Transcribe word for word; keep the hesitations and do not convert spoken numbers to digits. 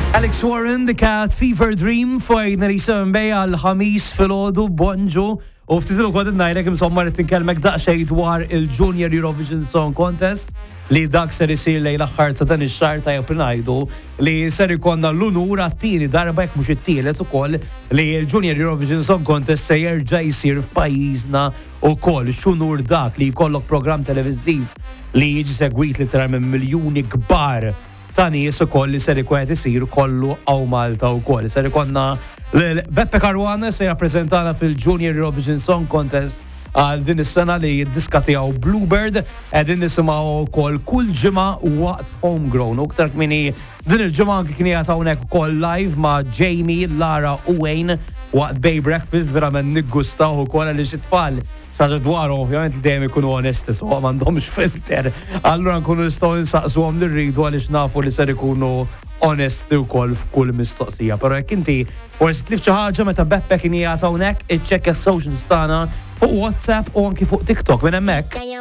Alex Warren, dik kat Fever Dream, fajna li sembej għal-ħamis fil-ħodu bonġu, u ftitilu kod n-najlek imsomma li tinkelmek daqxej dwar il-Junior Eurovision Song Contest li dak ser isir lej l-axħar ta' dan ix-xahar ta' joprinajdu li ser ikonna l-unur għattini darba jek mux it-tielet ukoll li il-Junior Eurovision Song Contest se jerġa' jsir f'pajjiżna ukoll. X'unur dak li jkollok programm televizziv li jiġi segwit li tara minn miljuni kbar ta' nies ukoll li ser ikun qed isir kollu għaw Malta wkoll. Ser ikonna Beppe Caruana se jappreżentana fil-Junior Eurovision Song Contest għal din is-sena li d-diska tiegħu Bluebird qegħdin nisimgħu wkoll kull ġimgħa waqt Homegrown. U aktar kmini din il-ġimgħa anke kien qiegħed hawnhekk ukoll live ma' Jamie, Lara u Wayne waqt Bay Breakfast verament niggustaw ukoll għaliex it-tfal xaġa dwarhom ovvjament li dejjem ikunu onesti, so m'għandhomx filter. Allura nkunu nistgħu nsaqsuhom li rridu għaliex nafu li ser ikunu onesti wkoll f'kull mistoqsija. Però jekk inti forsi tlif xi ħaġa meta Beppe kien qiegħed hawnhekk, iċċekkja s-socials tagħna fuq WhatsApp u anki fuq TikTok minn hemmhekk.